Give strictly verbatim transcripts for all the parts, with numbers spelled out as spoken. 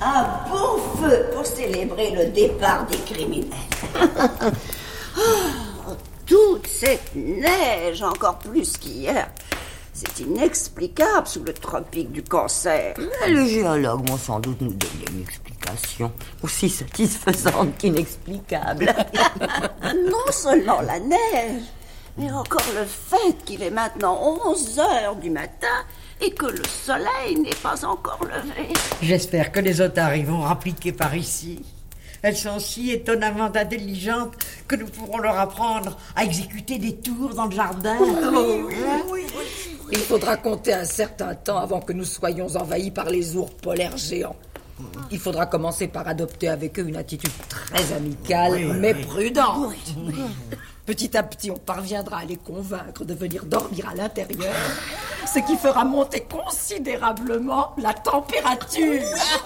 Un beau feu pour célébrer le départ des criminels. Oh, toute cette neige, encore plus qu'hier. C'est inexplicable sous le tropique du cancer. Mais le géologue vont sans doute nous donner une explication aussi satisfaisante qu'inexplicable. Non seulement la neige, mais encore le fait qu'il est maintenant onze heures du matin et que le soleil n'est pas encore levé. J'espère que les otaries vont rappliquer par ici. Elles sont si étonnamment intelligentes que nous pourrons leur apprendre à exécuter des tours dans le jardin. Oui, oui, oui. Il faudra compter un certain temps avant que nous soyons envahis par les ours polaires géants. Il faudra commencer par adopter avec eux une attitude très amicale, oui, mais oui. prudente. Oui. Petit à petit, on parviendra à les convaincre de venir dormir à l'intérieur, ce qui fera monter considérablement la température.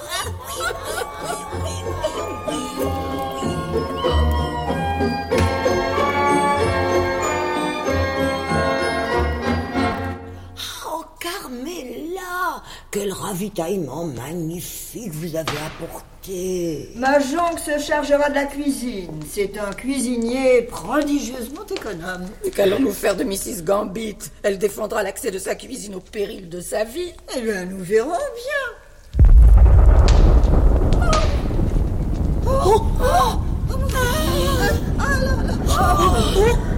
Oh, Carmela, quel ravitaillement magnifique vous avez apporté. Ma jonque se chargera de la cuisine. C'est un cuisinier prodigieusement économe. Et qu'allons-nous faire de missus Gambit? Elle défendra l'accès de sa cuisine au péril de sa vie. Eh bien, nous verrons bien. Oh, oh, oh, oh, oh, oh, oh, oh, oh, oh, oh, oh,